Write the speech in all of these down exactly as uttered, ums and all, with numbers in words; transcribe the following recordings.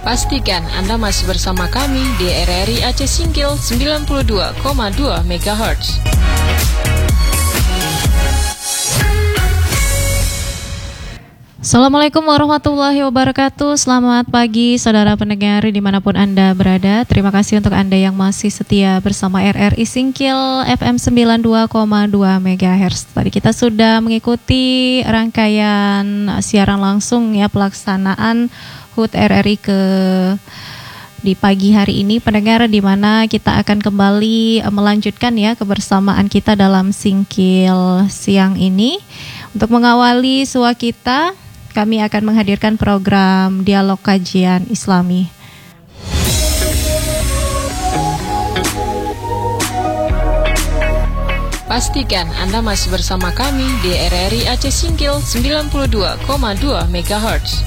Pastikan Anda masih bersama kami di R R I Aceh Singkil sembilan puluh dua koma dua megahertz. Assalamualaikum warahmatullahi wabarakatuh. Selamat pagi saudara pendengar dimanapun Anda berada. Terima kasih untuk Anda yang masih setia bersama R R I Singkil F M sembilan puluh dua koma dua megahertz. Tadi kita sudah mengikuti rangkaian siaran langsung ya pelaksanaan H U T R R I ke di pagi hari ini, pendengar, di mana kita akan kembali melanjutkan ya kebersamaan kita dalam Singkil siang ini. Untuk mengawali sua kita, kami akan menghadirkan program Dialog Kajian Islami. Pastikan Anda masih bersama kami di R R I Aceh Singkil sembilan puluh dua koma dua megahertz.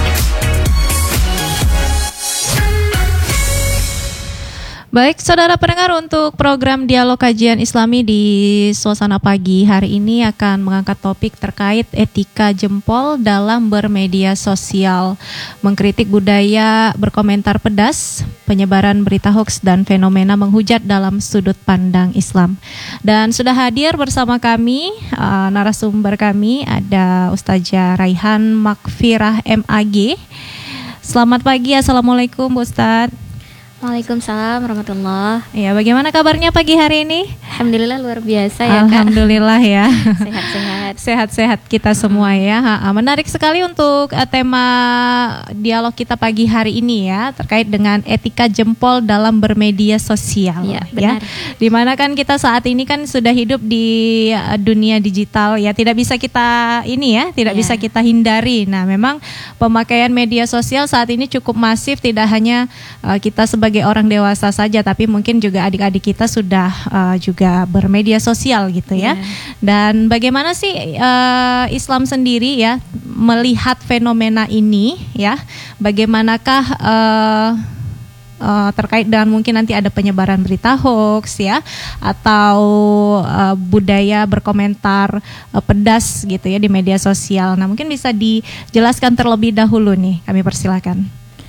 Baik, saudara pendengar, untuk program Dialog Kajian Islami di suasana pagi hari ini akan mengangkat topik terkait etika jempol dalam bermedia sosial, mengkritik budaya berkomentar pedas, penyebaran berita hoaks dan fenomena menghujat dalam sudut pandang Islam. Dan sudah hadir bersama kami uh, narasumber kami ada Ustazah Raihan Makfirah M A G. Selamat pagi, assalamualaikum Bu Ustadz. Waalaikumsalam warahmatullahi. Ya, bagaimana kabarnya pagi hari ini? Alhamdulillah luar biasa ya, Kak. Alhamdulillah ya. Sehat-sehat. Sehat-sehat kita semua ya. Ha, menarik sekali untuk uh, tema dialog kita pagi hari ini ya, terkait dengan etika jempol dalam bermedia sosial. Ya, benar. Ya. Dimana kan kita saat ini kan sudah hidup di uh, dunia digital ya, tidak bisa kita ini ya, tidak ya. bisa kita hindari. Nah, memang pemakaian media sosial saat ini cukup masif, tidak hanya uh, kita sebagai sebagai orang dewasa saja, tapi mungkin juga adik-adik kita sudah uh, juga bermedia sosial gitu ya. Yeah. Dan bagaimana sih uh, Islam sendiri ya melihat fenomena ini ya? Bagaimanakah uh, Uh, terkait dengan mungkin nanti ada penyebaran berita hoax ya, atau uh, budaya berkomentar uh, pedas gitu ya di media sosial. Nah, mungkin bisa dijelaskan terlebih dahulu nih, kami persilakan.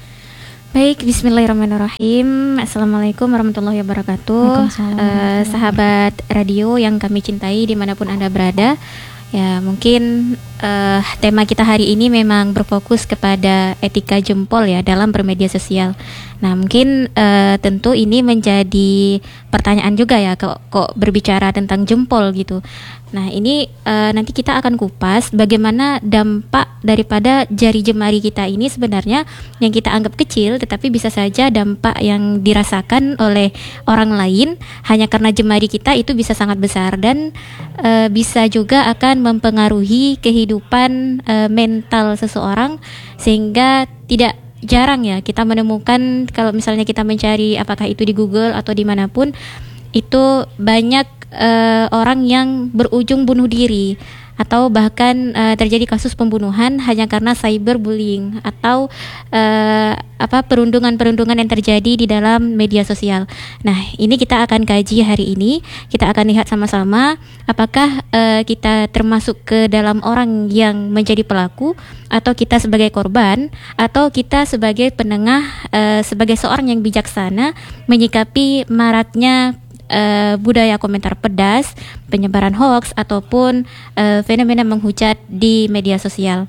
Baik, bismillahirrahmanirrahim. Assalamualaikum warahmatullahi wabarakatuh. uh, Sahabat radio yang kami cintai dimanapun Anda berada. Ya, mungkin uh, tema kita hari ini memang berfokus kepada etika jempol ya dalam bermedia sosial. Nah, mungkin uh, tentu ini menjadi pertanyaan juga ya, kok, kok berbicara tentang jempol gitu. Nah, ini uh, nanti kita akan kupas bagaimana dampak daripada jari jemari kita ini sebenarnya yang kita anggap kecil, tetapi bisa saja dampak yang dirasakan oleh orang lain hanya karena jemari kita itu bisa sangat besar, dan uh, bisa juga akan mempengaruhi kehidupan uh, mental seseorang, sehingga tidak jarang ya kita menemukan kalau misalnya kita mencari apakah itu di Google atau dimanapun, itu banyak uh, orang yang berujung bunuh diri, atau bahkan uh, terjadi kasus pembunuhan hanya karena cyberbullying atau uh, apa perundungan-perundungan yang terjadi di dalam media sosial. Nah, ini kita akan kaji hari ini. Kita akan lihat sama-sama apakah uh, kita termasuk ke dalam orang yang menjadi pelaku, atau kita sebagai korban, atau kita sebagai penengah, uh, sebagai seorang yang bijaksana menyikapi maraknya Uh, budaya komentar pedas, penyebaran hoax, ataupun uh, fenomena menghujat di media sosial.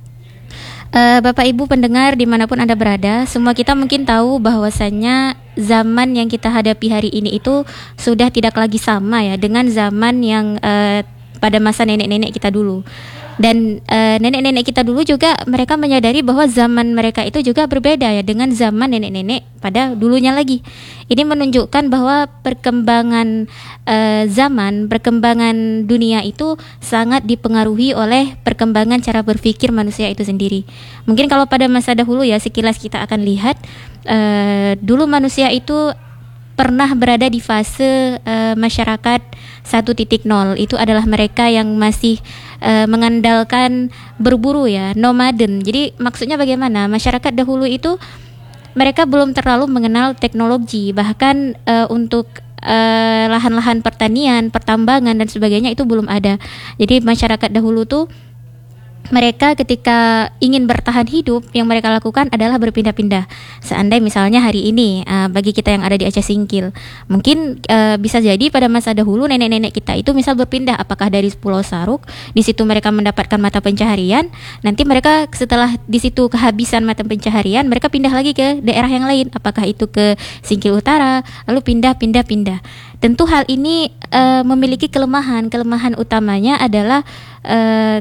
Uh, Bapak Ibu pendengar dimanapun Anda berada, semua kita mungkin tahu bahwasannya zaman yang kita hadapi hari ini itu sudah tidak lagi sama ya dengan zaman yang uh, pada masa nenek-nenek kita dulu. Dan uh, nenek-nenek kita dulu juga mereka menyadari bahwa zaman mereka itu juga berbeda ya dengan zaman nenek-nenek pada dulunya lagi. Ini menunjukkan bahwa perkembangan uh, zaman, perkembangan dunia itu sangat dipengaruhi oleh perkembangan cara berpikir manusia itu sendiri. Mungkin kalau pada masa dahulu ya, sekilas kita akan lihat uh, dulu manusia itu pernah berada di fase uh, masyarakat satu titik nol. Itu adalah mereka yang masih uh, mengandalkan berburu ya, nomaden. Jadi maksudnya bagaimana? Masyarakat dahulu itu mereka belum terlalu mengenal teknologi, bahkan uh, untuk uh, lahan-lahan pertanian, pertambangan dan sebagainya itu belum ada. Jadi masyarakat dahulu tuh mereka ketika ingin bertahan hidup, yang mereka lakukan adalah berpindah-pindah. Seandainya misalnya hari ini uh, bagi kita yang ada di Aceh Singkil, mungkin uh, bisa jadi pada masa dahulu nenek-nenek kita itu misal berpindah, apakah dari Pulau Saruk, di situ mereka mendapatkan mata pencaharian, nanti mereka setelah di situ kehabisan mata pencaharian, mereka pindah lagi ke daerah yang lain, apakah itu ke Singkil Utara, lalu pindah-pindah-pindah. Tentu hal ini uh, memiliki kelemahan. Kelemahan utamanya adalah uh,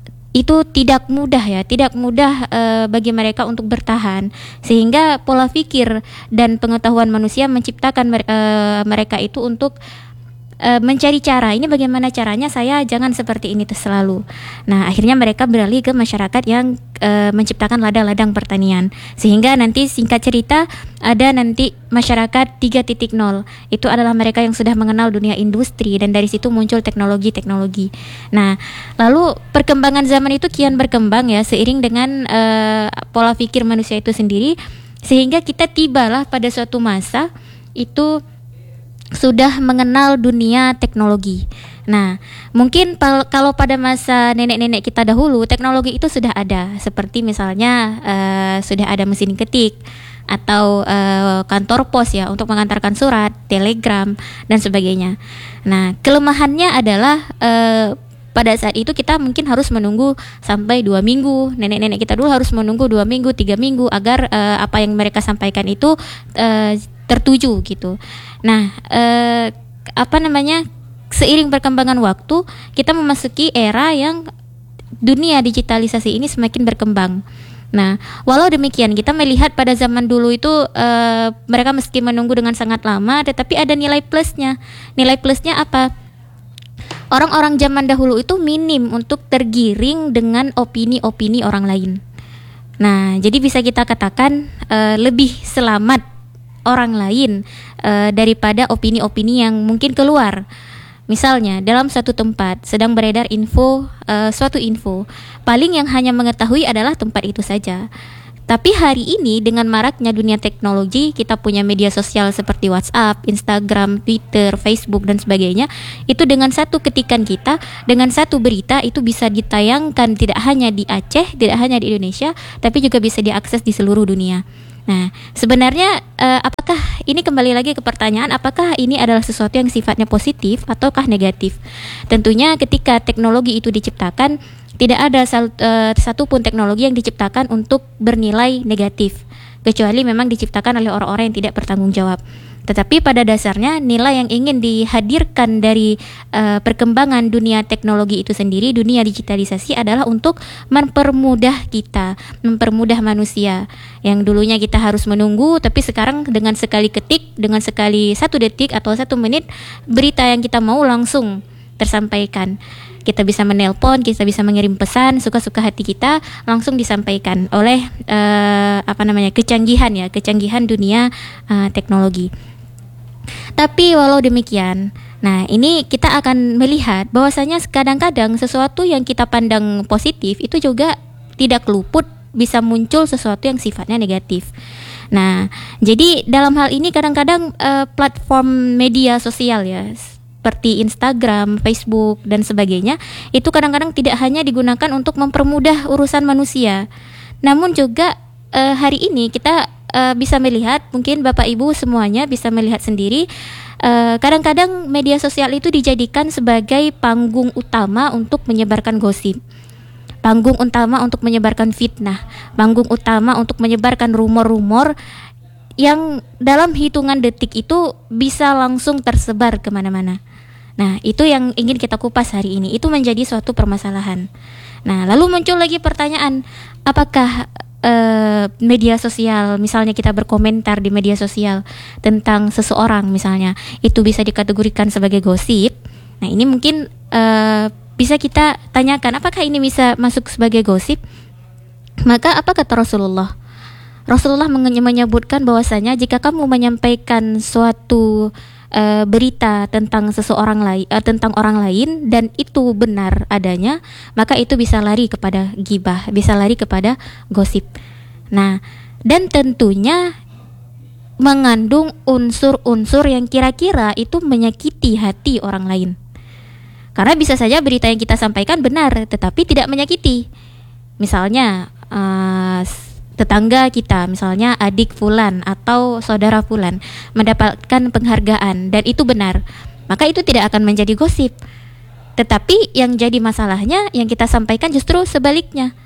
itu tidak mudah ya, tidak mudah uh, bagi mereka untuk bertahan, sehingga pola pikir dan pengetahuan manusia menciptakan uh, mereka itu untuk uh, mencari cara, ini bagaimana caranya saya jangan seperti ini terus selalu. Nah, akhirnya mereka beralih ke masyarakat yang uh, menciptakan ladang-ladang pertanian, sehingga nanti singkat cerita ada nanti masyarakat tiga titik nol. Itu adalah mereka yang sudah mengenal dunia industri, dan dari situ muncul teknologi-teknologi. Nah, lalu perkembangan zaman itu kian berkembang ya, seiring dengan uh, pola pikir manusia itu sendiri, sehingga kita tibalah pada suatu masa itu sudah mengenal dunia teknologi. Nah, mungkin pal- kalau pada masa nenek-nenek kita dahulu, teknologi itu sudah ada, seperti misalnya uh, sudah ada mesin ketik atau uh, kantor pos ya untuk mengantarkan surat, telegram dan sebagainya. Nah, kelemahannya adalah uh, pada saat itu kita mungkin harus menunggu sampai dua minggu. Nenek-nenek kita dulu harus menunggu dua minggu, tiga minggu agar uh, apa yang mereka sampaikan itu uh, tertuju gitu. Nah, uh, apa namanya? Seiring perkembangan waktu, kita memasuki era yang dunia digitalisasi ini semakin berkembang. Nah, walau demikian kita melihat pada zaman dulu itu uh, mereka meski menunggu dengan sangat lama, tetapi ada nilai plusnya. Nilai plusnya apa? Orang-orang zaman dahulu itu minim untuk tergiring dengan opini-opini orang lain. Nah, jadi bisa kita katakan uh, lebih selamat orang lain uh, daripada opini-opini yang mungkin keluar. Misalnya dalam suatu tempat sedang beredar info, uh, suatu info, paling yang hanya mengetahui adalah tempat itu saja. Tapi hari ini dengan maraknya dunia teknologi, kita punya media sosial seperti WhatsApp, Instagram, Twitter, Facebook dan sebagainya. Itu dengan satu ketikan kita, dengan satu berita itu bisa ditayangkan tidak hanya di Aceh, tidak hanya di Indonesia, tapi juga bisa diakses di seluruh dunia. Nah, sebenarnya uh, apakah ini kembali lagi ke pertanyaan, apakah ini adalah sesuatu yang sifatnya positif ataukah negatif? Tentunya ketika teknologi itu diciptakan, tidak ada sal, uh, satupun teknologi yang diciptakan untuk bernilai negatif, kecuali memang diciptakan oleh orang-orang yang tidak bertanggung jawab. Tetapi pada dasarnya nilai yang ingin dihadirkan dari uh, perkembangan dunia teknologi itu sendiri, dunia digitalisasi adalah untuk mempermudah kita, mempermudah manusia. Yang dulunya kita harus menunggu, tapi sekarang dengan sekali ketik, dengan sekali satu detik atau satu menit, berita yang kita mau langsung tersampaikan. Kita bisa menelpon, kita bisa mengirim pesan, suka-suka hati kita langsung disampaikan oleh uh, apa namanya kecanggihan ya, kecanggihan dunia uh, teknologi. Tapi walau demikian, nah ini kita akan melihat bahwasanya kadang-kadang sesuatu yang kita pandang positif itu juga tidak luput bisa muncul sesuatu yang sifatnya negatif. Nah, jadi dalam hal ini kadang-kadang uh, platform media sosial ya, seperti Instagram, Facebook dan sebagainya, itu kadang-kadang tidak hanya digunakan untuk mempermudah urusan manusia, namun juga uh, hari ini kita uh, bisa melihat, mungkin Bapak Ibu semuanya bisa melihat sendiri, uh, kadang-kadang media sosial itu dijadikan sebagai panggung utama untuk menyebarkan gosip, panggung utama untuk menyebarkan fitnah, panggung utama untuk menyebarkan rumor-rumor yang dalam hitungan detik itu bisa langsung tersebar kemana-mana. Nah, itu yang ingin kita kupas hari ini. Itu menjadi suatu permasalahan. Nah, lalu muncul lagi pertanyaan, apakah uh, media sosial, misalnya kita berkomentar di media sosial tentang seseorang misalnya, itu bisa dikategorikan sebagai gosip? Nah, ini mungkin uh, bisa kita tanyakan, apakah ini bisa masuk sebagai gosip? Maka apa kata Rasulullah? Rasulullah menyebutkan bahwasanya jika kamu menyampaikan suatu Uh, berita tentang seseorang lain, uh, tentang orang lain dan itu benar adanya, maka itu bisa lari kepada ghibah, bisa lari kepada gosip. Nah, dan tentunya mengandung unsur-unsur yang kira-kira itu menyakiti hati orang lain. Karena bisa saja berita yang kita sampaikan benar, tetapi tidak menyakiti. Misalnya uh, tetangga kita, misalnya adik fulan atau saudara fulan mendapatkan penghargaan dan itu benar, maka itu tidak akan menjadi gosip. Tetapi yang jadi masalahnya yang kita sampaikan justru sebaliknya.